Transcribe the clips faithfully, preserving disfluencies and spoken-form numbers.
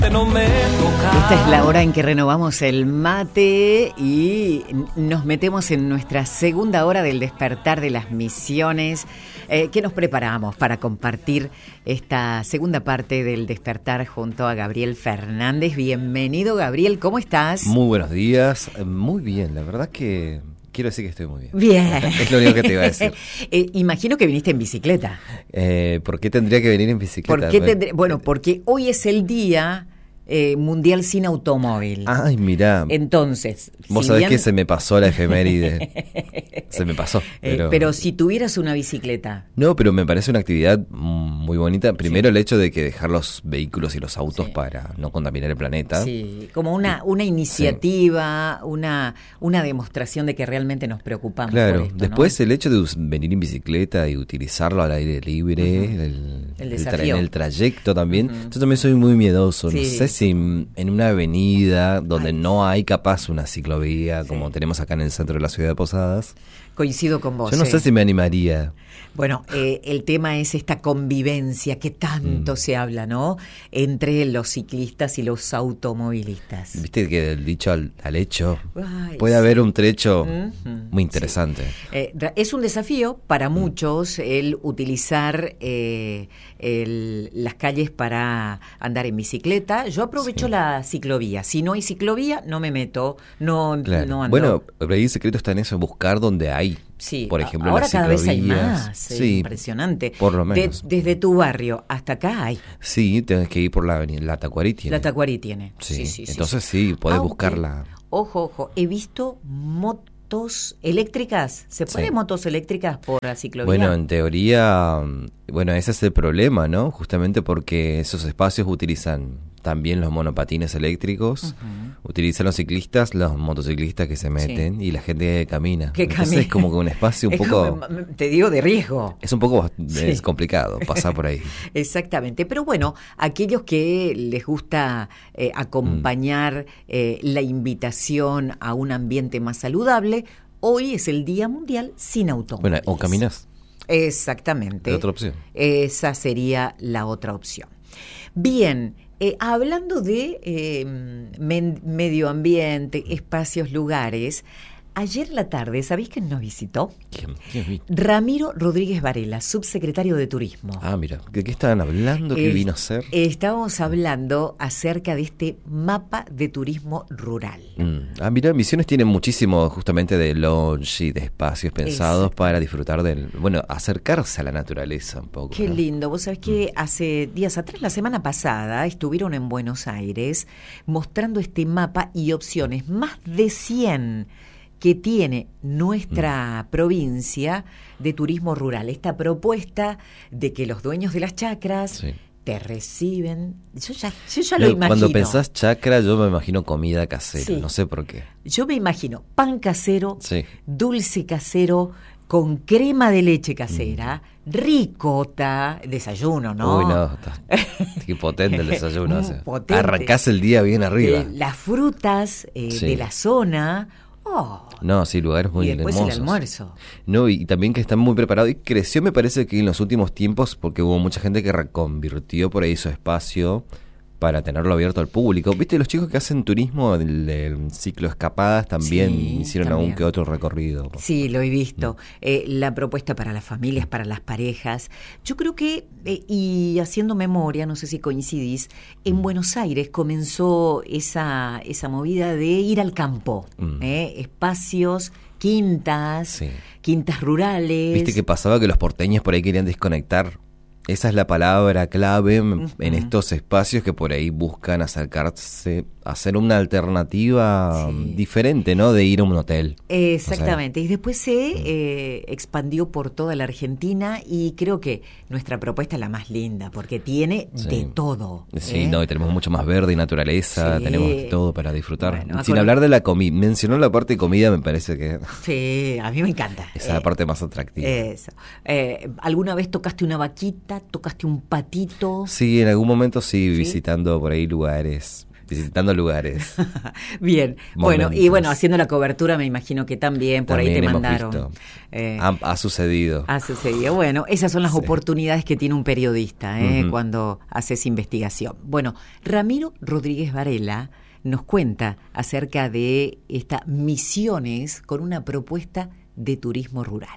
no me toca. Esta es la hora en que renovamos el mate y nos metemos en nuestra segunda hora del despertar de las misiones, eh, que nos preparamos para compartir esta segunda parte del despertar junto a Gabriel Fernández. Bienvenido, Gabriel, ¿cómo estás? Muy buenos días, muy bien, la verdad que quiero decir que estoy muy bien. Bien. Es lo único que te iba a decir. eh, imagino que viniste en bicicleta. Eh, ¿Por qué tendría que venir en bicicleta? ¿Por qué tendré? Bueno, porque hoy es el día eh, mundial sin automóvil. Ay, mirá. Entonces, vos si sabés bien... que se me pasó la efeméride. Se me pasó. Pero... Eh, pero si tuvieras una bicicleta. No, pero me parece una actividad muy bonita. Primero, sí, el hecho de que dejar los vehículos y los autos, sí, para no contaminar el planeta. Sí, como una, una iniciativa, sí, una, una demostración de que realmente nos preocupamos. Claro, por esto, después, ¿no? El hecho de venir en bicicleta y utilizarlo al aire libre, uh-huh, el, el, el, tra- en el trayecto también. Uh-huh. Yo también soy muy miedoso. Sí. No sé si en, en una avenida donde Ay. no hay capaz una ciclovía, sí, como tenemos acá en el centro de la ciudad de Posadas. Coincido con vos. Yo no eh. sé si me animaría. Bueno, eh, el tema es esta convivencia que tanto mm. se habla, ¿no? Entre los ciclistas y los automovilistas. Viste que del dicho al, al hecho Ay, puede sí. haber un trecho uh-huh. muy interesante. Sí. Eh, es un desafío para muchos mm. el utilizar eh, el, las calles para andar en bicicleta. Yo aprovecho sí. la ciclovía. Si no hay ciclovía, no me meto, no, claro. no ando. Bueno, pero ahí el secreto está en eso, en buscar donde hay. Sí, por ejemplo, ahora las cada vez hay ciclovías. más, Sí, eh, impresionante. Por lo menos. De, desde tu barrio hasta acá hay. Sí, tenés que ir por la avenida, la Tacuarí tiene. La Tacuarí tiene. Sí, sí, sí, sí entonces sí, sí, podés Aunque, buscarla. Ojo, ojo, he visto motos eléctricas. ¿Se puede sí. motos eléctricas por la ciclovía? Bueno, en teoría, bueno, ese es el problema, ¿no? Justamente porque esos espacios utilizan también los monopatines eléctricos, uh-huh. utilizan los ciclistas, los motociclistas que se meten sí. y la gente que camina. Que Entonces camina. Es como que un espacio un es poco... Como, te digo, de riesgo. Es un poco sí. es complicado pasar por ahí. Exactamente, pero bueno, aquellos que les gusta eh, acompañar mm. eh, la invitación a un ambiente más saludable, hoy es el Día Mundial sin automóviles. Bueno, o caminas. Exactamente. ¿Qué otra opción? Esa sería la otra opción. Bien, eh, hablando de eh, men- medio ambiente, espacios, lugares, ayer la tarde, ¿sabéis quién nos visitó? ¿Quién? ¿Quién vi? Ramiro Rodríguez Varela, subsecretario de Turismo. Ah, mira, ¿de qué estaban hablando? ¿Qué eh, vino a hacer? Estábamos hablando acerca de este mapa de turismo rural. Mm. Ah, mira, Misiones tiene muchísimo justamente de lounge y de espacios pensados Exacto. para disfrutar del... Bueno, acercarse a la naturaleza un poco. Qué ¿no? lindo. Vos sabés que mm. hace días atrás, la semana pasada, estuvieron en Buenos Aires mostrando este mapa y opciones. Más de cien que tiene nuestra mm. provincia de turismo rural. Esta propuesta de que los dueños de las chacras sí. te reciben. Yo ya, yo ya lo imagino. Cuando pensás chacra, yo me imagino comida casera, sí. no sé por qué. Yo me imagino pan casero, sí. dulce casero, con crema de leche casera, mm. ricota, desayuno, ¿no? Uy, no, está, qué potente el desayuno. o sea, potente. Arrancás el día bien arriba. Eh, las frutas eh, sí. de la zona... Oh. No, sí, lugares muy y después hermosos. El almuerzo. No, y, y también que están muy preparados. Y creció, me parece que en los últimos tiempos, porque hubo mucha gente que reconvirtió por ahí su espacio para tenerlo abierto al público. ¿Viste? Los chicos que hacen turismo del, del ciclo escapadas también sí, hicieron también. algún que otro recorrido. Sí, lo he visto. Mm. Eh, la propuesta para las familias, para las parejas. Yo creo que, eh, y haciendo memoria, no sé si coincidís, en mm. Buenos Aires comenzó esa, esa movida de ir al campo. Mm. Eh, espacios, quintas, sí. quintas rurales. ¿Viste que pasaba que los porteños por ahí querían desconectar? Esa es la palabra clave uh-huh. en estos espacios que por ahí buscan acercarse, hacer una alternativa sí. diferente, ¿no? De ir a un hotel. Exactamente. O sea, y después se eh, expandió por toda la Argentina y creo que nuestra propuesta es la más linda porque tiene sí. de todo. Sí, ¿eh? no, y tenemos mucho más verde y naturaleza, sí. tenemos de todo para disfrutar. Bueno, Sin con... hablar de la comida. Mencionó la parte de comida, me parece que... Sí, a mí me encanta. Esa es eh, la parte más atractiva. Eso. Eh, ¿Alguna vez tocaste una vaquita? ¿Tocaste un patito? Sí, en algún momento sí, ¿Sí? visitando por ahí lugares visitando lugares. Bien, Momentos. Bueno, y bueno, haciendo la cobertura me imagino que también por También ahí te hemos mandaron. visto. Eh, ha, ha sucedido. Ha sucedido. Bueno, esas son las Sí. oportunidades que tiene un periodista ¿eh? Uh-huh. cuando haces investigación. Bueno, Ramiro Rodríguez Varela nos cuenta acerca de estas misiones con una propuesta de turismo rural.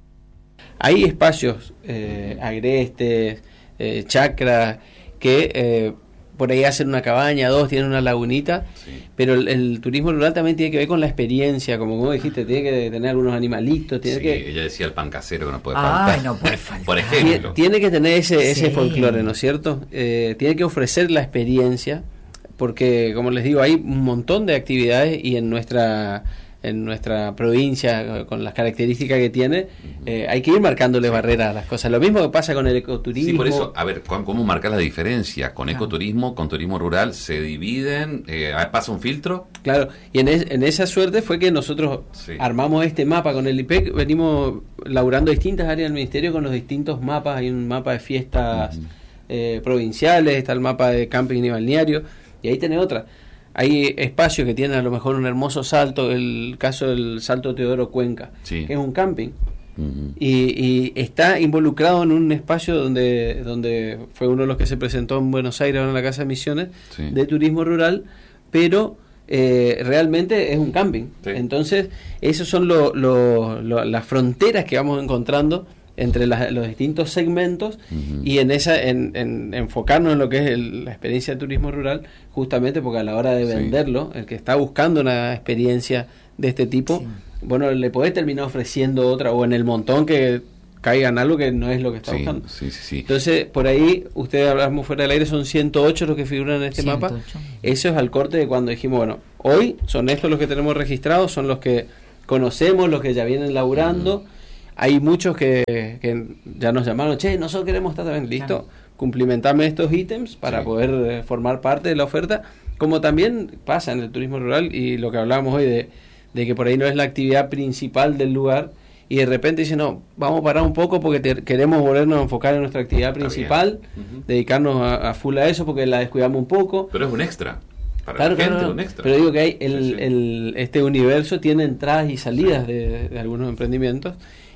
Hay espacios eh, agrestes, eh, chacras, que eh, por ahí hacen una cabaña, dos, tienen una lagunita, sí. Pero el, el turismo rural también tiene que ver con la experiencia, como vos dijiste, tiene que tener algunos animalitos. Tiene sí, que... ella decía el pan casero que no puede faltar. Ay, no puede faltar. Por ejemplo. Tiene que tener ese, ese sí. folclore, ¿no es cierto? Eh, tiene que ofrecer la experiencia, porque, como les digo, hay un montón de actividades y en nuestra... en nuestra provincia, con las características que tiene, eh, hay que ir marcándole barreras a las cosas. Lo mismo que pasa con el ecoturismo. Sí, por eso, a ver, ¿cómo marcar la diferencia? Con ecoturismo, con turismo rural, ¿se dividen? Eh, ¿Pasa un filtro? Claro, y en, es, en esa suerte fue que nosotros sí. armamos este mapa con el I P E C, venimos laburando distintas áreas del ministerio con los distintos mapas. Hay un mapa de fiestas uh-huh. eh, provinciales, está el mapa de camping y balneario, y ahí tenés otra. Hay espacios que tienen a lo mejor un hermoso salto, el caso del Salto Teodoro Cuenca, sí. que es un camping, uh-huh. y, y está involucrado en un espacio donde donde fue uno de los que se presentó en Buenos Aires, en la Casa de Misiones, sí. de turismo rural, pero eh, realmente es un camping. Sí. Entonces, esas son lo, lo, lo, las fronteras que vamos encontrando entre las, los distintos segmentos uh-huh. y en esa en, en enfocarnos en lo que es el, la experiencia de turismo rural, justamente porque a la hora de venderlo, sí. el que está buscando una experiencia de este tipo, sí. bueno, le podés terminar ofreciendo otra, o en el montón que caigan algo que no es lo que está sí, buscando. Sí, sí, sí. Entonces, por ahí, ustedes hablamos fuera del aire, son ciento ocho los que figuran en este ciento ocho mapa. Eso es al corte de cuando dijimos, bueno, hoy son estos los que tenemos registrados, son los que conocemos, los que ya vienen laburando. Uh-huh. Hay muchos que, que ya nos llamaron, che, nosotros queremos estar también, listo, claro. cumplimentame estos ítems para sí. poder eh, formar parte de la oferta, como también pasa en el turismo rural, y lo que hablábamos hoy de, de que por ahí no es la actividad principal del lugar, y de repente dicen, no, vamos a parar un poco porque te, queremos volvernos a enfocar en nuestra actividad principal, uh-huh. dedicarnos a, a full a eso porque la descuidamos un poco. Pero es un extra. Para claro, la gente, claro, un extra. Pero digo que hay el, sí, sí. El, este universo tiene entradas y salidas sí. de, de algunos emprendimientos.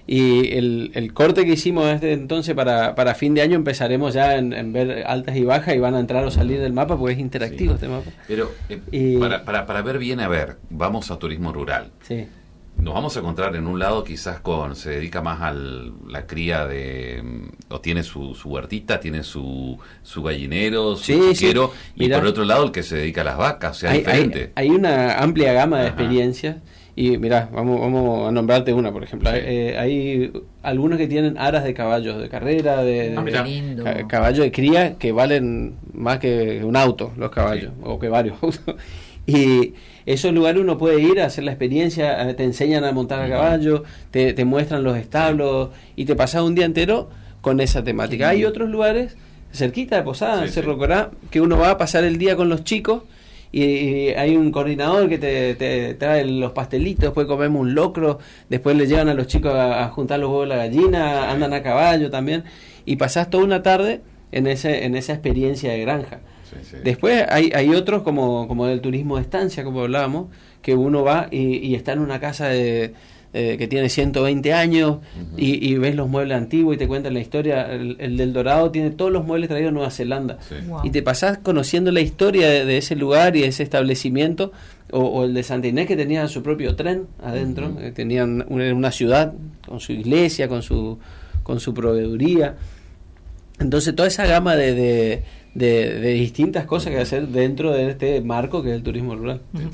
Y el, el corte que hicimos desde entonces para, para fin de año empezaremos ya en, en ver altas y bajas y van a entrar o salir del mapa porque es interactivo sí. este mapa. Pero eh, y, para, para, para ver bien, a ver, vamos a turismo rural. Sí. Nos vamos a encontrar en un lado quizás con, se dedica más a la cría de, o tiene su, su huertita, tiene su, su gallinero, su sí, chiquero, sí. y por otro lado el que se dedica a las vacas, o sea, hay, diferente. Hay, hay una amplia gama de Ajá. experiencias. Y mirá, vamos, vamos a nombrarte una, por ejemplo. Sí. Hay, eh, hay algunos que tienen aras de caballos de carrera, de, ah, de lindo. Ca- caballos de cría que valen más que un auto, los caballos, sí. o que varios autos. Y esos lugares uno puede ir a hacer la experiencia, te enseñan a montar a caballo, te, te muestran los establos y te pasas un día entero con esa temática. Hay otros lugares cerquita de Posada, sí, en Cerro sí. Corá, que uno va a pasar el día con los chicos. Y hay un coordinador que te, te trae los pastelitos, después comemos un locro, después le llevan a los chicos a, a juntar los huevos de la gallina, sí. andan a caballo también, y pasás toda una tarde en ese en esa experiencia de granja. Sí, sí. Después hay hay otros como, como el turismo de estancia, como hablábamos, que uno va y, y está en una casa de... Eh, que tiene ciento veinte años uh-huh. y, y ves los muebles antiguos y te cuentan la historia. El, el del Dorado tiene todos los muebles traídos de Nueva Zelanda. Sí. Wow. Y te pasás conociendo la historia de, de ese lugar y de ese establecimiento. O, o el de Santa Inés, que tenía su propio tren adentro. Uh-huh. eh, tenían una, una ciudad con su iglesia, con su, con su proveeduría. Entonces toda esa gama de, de, de, de distintas cosas que hacer dentro de este marco que es el turismo rural. Uh-huh.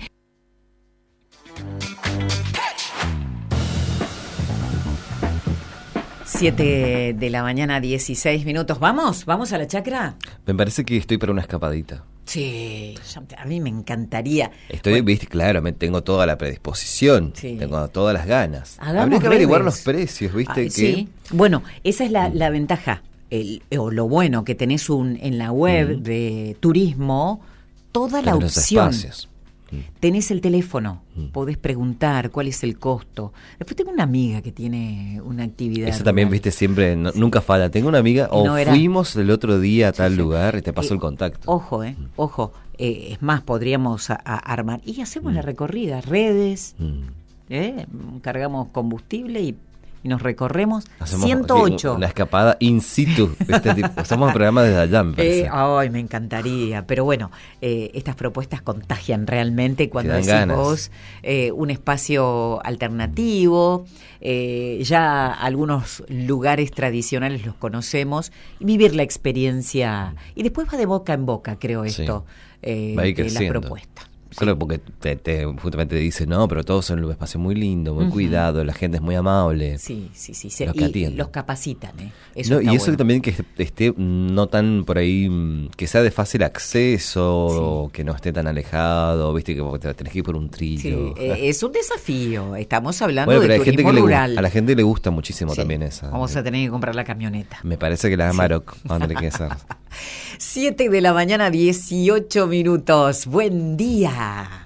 siete de la mañana, dieciséis minutos. ¿Vamos? ¿Vamos a la chacra? Me parece que estoy para una escapadita. Sí, a mí me encantaría. Estoy, bueno, viste, claro, me tengo toda la predisposición, sí. tengo todas las ganas. Hagamos Habría que redes. averiguar los precios, viste. Ay, que sí. Bueno, esa es la, la ventaja, el, o lo bueno, que tenés un en la web mm. de turismo, toda la tenés opción. Espacios. Tenés el teléfono, mm. podés preguntar cuál es el costo. Después tengo una amiga que tiene una actividad. Eso también, viste, siempre, no, sí. nunca falla. Tengo una amiga, o no era... fuimos el otro día a tal sí, sí. lugar y te paso eh, el contacto. Ojo, eh, mm. ojo. Eh, es más, podríamos a, a armar. Y hacemos mm. la recorrida, redes, mm. ¿eh? cargamos combustible y, y nos recorremos. Hacemos ciento ocho. Una escapada in situ. Este tipo. Hacemos el programa desde allá, me parece. Eh, ay, me encantaría. Pero bueno, eh, estas propuestas contagian realmente cuando decimos eh, un espacio alternativo. Eh, ya algunos lugares tradicionales los conocemos. Y vivir la experiencia. Y después va de boca en boca, creo, esto. Sí. Eh, va a ir de creciendo. la propuesta. Claro, porque te, te, justamente te dice, no, pero todos son un espacio muy lindo, muy uh-huh. cuidado, la gente es muy amable. Sí, sí, sí. sí. Los y atienden. Los capacitan, ¿eh? Eso no, y eso bueno. también que esté no tan por ahí, que sea de fácil acceso, sí. que no esté tan alejado, viste, que te tenés que ir por un trillo. Sí, eh, es un desafío. Estamos hablando bueno, pero de hay turismo gente que rural. Le, a la gente le gusta muchísimo sí. también esa. Vamos a tener que comprar la camioneta. Me parece que la Amarok sí. va a tener que ser. siete de la mañana, dieciocho minutos. Buen día.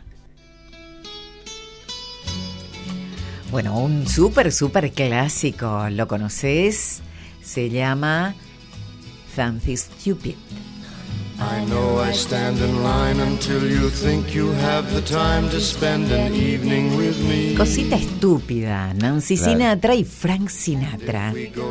Bueno, un súper, súper clásico, ¿lo conoces? Se llama Fancy Stupid. I know I stand in line until you think you have the time to spend an evening with me. Cosita estúpida, Nancy claro. Sinatra y Frank Sinatra.